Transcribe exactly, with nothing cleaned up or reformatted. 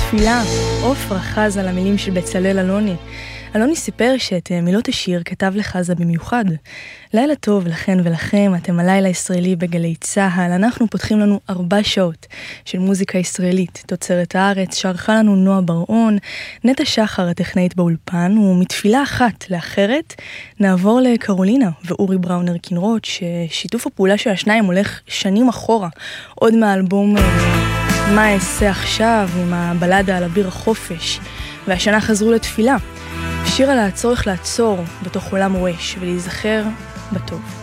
תפילה, עופרה חזה למילים של בצלאל אלוני. אלוני סיפר שאת מילות השיר כתב לחזה במיוחד. לילה טוב לכן ולכם, אתם הלילה ישראלי בגלי צהל. אנחנו פותחים לנו ארבע שעות של מוזיקה ישראלית, תוצרת הארץ, שערכה לנו נועה בר-און, נטע שחר הטכנאית באולפן, ומתפילה אחת לאחרת נעבור לקרולינה ואורי בראונר כנרות, ששיתוף הפעולה של השניים הולך שנים אחורה, עוד מהאלבום מה אעשה עכשיו עם הבלדה על אביר החופש, והשנה חזרו לתפילה. שיר על הצורך לעצור בתוך עולם רועש ולהיזכר בטוב.